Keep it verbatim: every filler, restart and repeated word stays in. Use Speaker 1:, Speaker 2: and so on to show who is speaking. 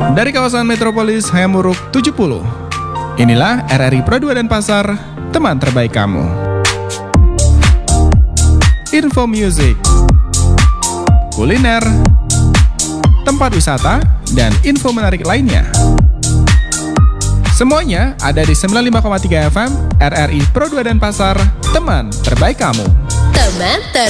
Speaker 1: Dari kawasan metropolis Hayamuruk tujuh puluh. Inilah R R I Pro dua Denpasar, teman terbaik kamu. Info music, kuliner, tempat wisata, dan info menarik lainnya. Semuanya ada di sembilan puluh lima koma tiga F M R R I Pro dua Denpasar, teman terbaik kamu.
Speaker 2: Teman terbaik.